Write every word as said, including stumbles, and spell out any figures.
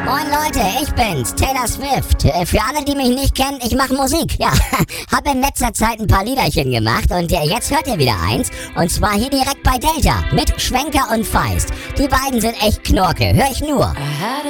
Moin Leute, ich bin's, Taylor Swift. Äh, Für alle, die mich nicht kennen, ich mache Musik. Ja, hab in letzter Zeit ein paar Liederchen gemacht und äh, jetzt hört ihr wieder eins. Und zwar hier direkt bei Delta mit Schwenker und Feist. Die beiden sind echt Knorke, hör ich nur. I had